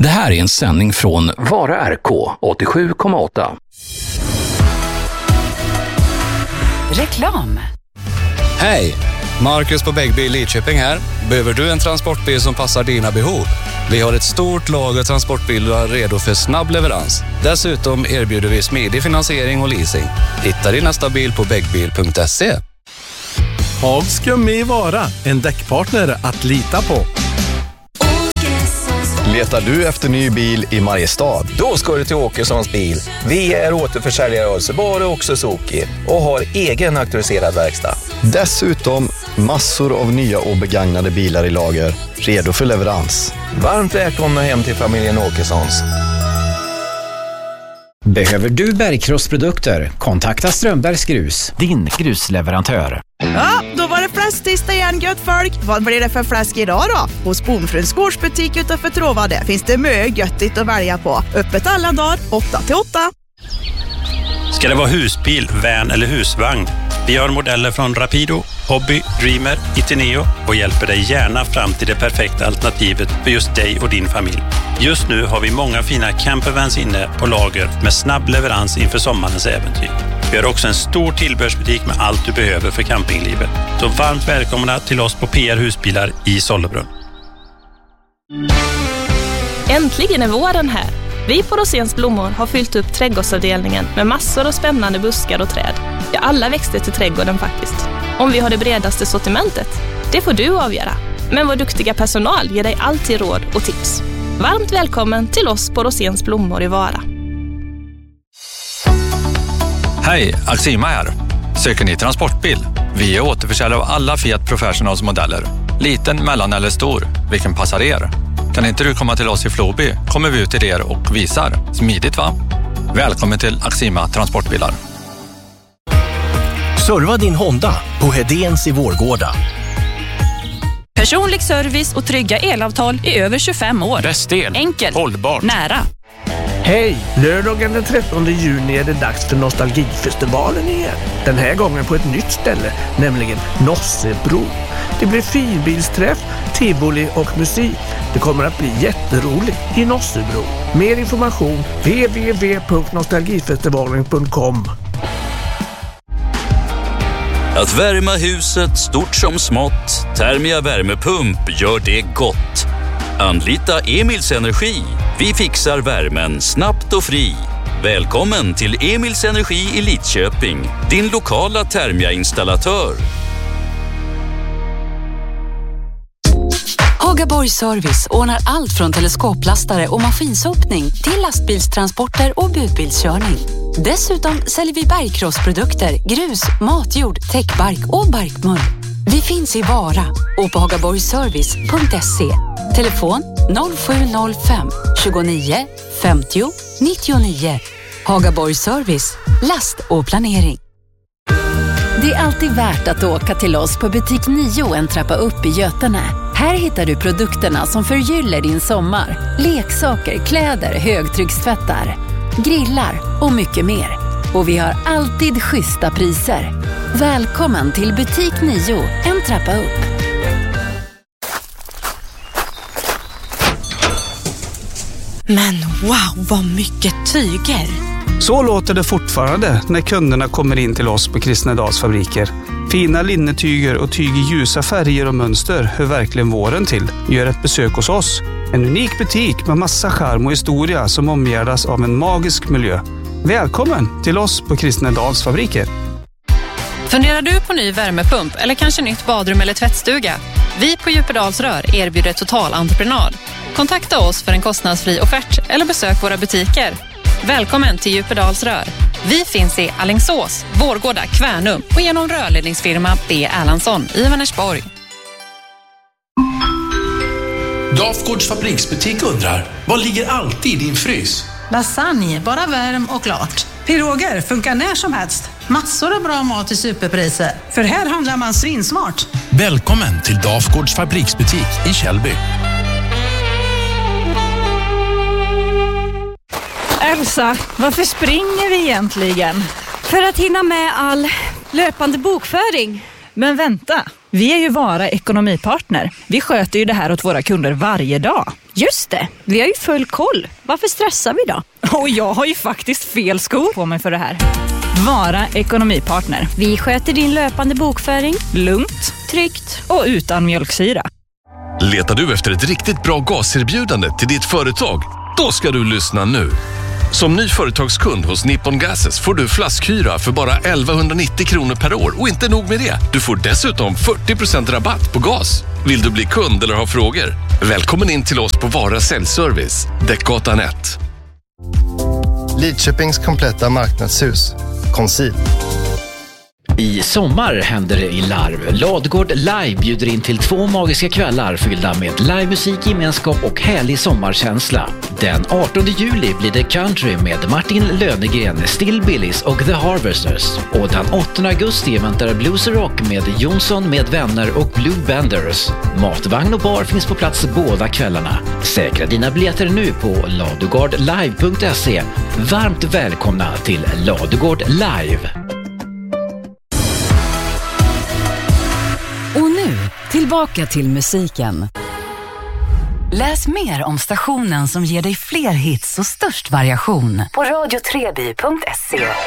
Det här är en sändning från Vara RK 87,8. Reklam. Hej! Marcus på Bäggbil Lidköping här. Behöver du en transportbil som passar dina behov? Vi har ett stort lager transportbilar redo för snabb leverans. Dessutom erbjuder vi smidig finansiering och leasing. Hitta din nästa bil på bäggbil.se. Hagska med Vara, en däckpartner att lita på. Letar du efter ny bil i Mariestad? Då ska du till Åkessons bil. Vi är återförsäljare av Subaru och Suzuki och har egen auktoriserad verkstad. Dessutom massor av nya och begagnade bilar i lager, redo för leverans. Varmt välkomna hem till familjen Åkessons. Behöver du bergkrossprodukter? Kontakta Strömbergs Grus, din grusleverantör. Ja, då var det fläsktisdag igen, gött folk. Vad blir det för fläsk idag då? Hos Bonfruns gårdsbutik utanför Tråvade finns det mycket göttigt att välja på. Öppet alla dagar, 8-8. Ska det vara husbil, van eller husvagn? Vi har modeller från Rapido, Hobby, Dreamer, Itineo och hjälper dig gärna fram till det perfekta alternativet för just dig och din familj. Just nu har vi många fina campervans inne på lager med snabb leverans inför sommarens äventyr. Vi har också en stor tillbehörsbutik med allt du behöver för campinglivet. Så varmt välkomna till oss på PR Husbilar i Sollebrunn. Äntligen är våren här. Vi på Rosens Blommor har fyllt upp trädgårdsavdelningen med massor av spännande buskar och träd. Ja, alla växter till trädgården faktiskt. Om vi har det bredaste sortimentet, det får du avgöra. Men vår duktiga personal ger dig alltid råd och tips. Varmt välkommen till oss på Rosens Blommor i Vara. Hej, Axima här. Söker ni transportbil? Vi är återförsäljare av alla Fiat Professionals modeller. Liten, mellan eller stor. Vilken passar er? Kan inte du komma till oss i Floby? Kommer vi ut till er och visar. Smidigt va? Välkommen till Axima Transportbilar. Serva din Honda på Hedéns i Vårgårda. Personlig service och trygga elavtal i över 25 år. Restel. Enkelt. Hållbart. Nära. Hej! Lördagen den 13 juni är det dags för Nostalgifestivalen igen. Den här gången på ett nytt ställe, nämligen Nossebro. Det blir finbilsträff, tivoli och musik. Det kommer att bli jätteroligt i Nossebro. Mer information www.nostalgifestivalen.com. Att värma huset stort som smått, Thermia värmepump gör det gott. Anlita Emils Energi. Vi fixar värmen snabbt och fri. Välkommen till Emils Energi i Lidköping, din lokala Thermia-installatör. Hagaborg Service ordnar allt från teleskoplastare och maskinsopning till lastbilstransporter och budbilskörning. Dessutom säljer vi bergkrossprodukter, grus, matjord, täckbark och barkmull. Vi finns i Vara och på hagaborgservice.se. Telefon 0705 29 50 99. Hagaborg Service, last och planering. Det är alltid värt att åka till oss på butik 9 en trappa upp i Götene. Här hittar du produkterna som förgyller din sommar. Leksaker, kläder, högtryckstvättar, grillar och mycket mer. Och vi har alltid schyssta priser. Välkommen till butik 9 en trappa upp. Men wow, vad mycket tyger! Så låter det fortfarande när kunderna kommer in till oss på Kristnedals fabriker. Fina linnetyger och tyg i ljusa färger och mönster hör verkligen våren till. Gör ett besök hos oss. En unik butik med massa charm och historia som omgärdas av en magisk miljö. Välkommen till oss på Kristnedals fabriker. Funderar du på ny värmepump eller kanske nytt badrum eller tvättstuga? Vi på Djupedalsrör erbjuder totalentreprenad. Kontakta oss för en kostnadsfri offert eller besök våra butiker. Välkommen till Djupedalsrör. Vi finns i Alingsås, Vårgårda, Kvärnum och genom rörledningsfirma B. Erlandsson i Vänersborg. Dafgårds fabriksbutik undrar, vad ligger alltid i din frys? Lasagne, bara värm och klart. Piroger funkar när som helst. Massor av bra mat i superpriser. För här handlar man svinsmart. Välkommen till Dafgårds fabriksbutik i Källby. Elsa, varför springer vi egentligen? För att hinna med all löpande bokföring. Men vänta, vi är ju Vara ekonomipartner. Vi sköter ju det här åt våra kunder varje dag. Just det, vi har ju full koll. Varför stressar vi då? Och jag har ju faktiskt fel skor på mig för det här. Vara ekonomipartner. Vi sköter din löpande bokföring. Lugnt, Tryggt. och utan mjölksyra. Letar du efter ett riktigt bra gaserbjudande till ditt företag? Då ska du lyssna nu. Som ny företagskund hos Nippon Gases får du flaskhyra för bara 1190 kronor per år. Och inte nog med det, du får dessutom 40% rabatt på gas. Vill du bli kund eller ha frågor? Välkommen in till oss på Vara Säljservice, Däckgatan 1. Lidköpings kompletta marknadshus. Conceal. I sommar händer det i Larv. Ladugård Live bjuder in till 2 magiska kvällar fyllda med livemusik, gemenskap och härlig sommarkänsla. Den 18 juli blir det country med Martin Lönegren, Still Billys och The Harvesters. Och den 8 augusti väntar Blues Rock med Jonsson med vänner och Blue Benders. Matvagn och bar finns på plats båda kvällarna. Säkra dina biljetter nu på ladugårdlive.se. Varmt välkomna till Ladugård Live. Och nu, tillbaka till musiken. Läs mer om stationen som ger dig fler hits och störst variation på radio3by.se.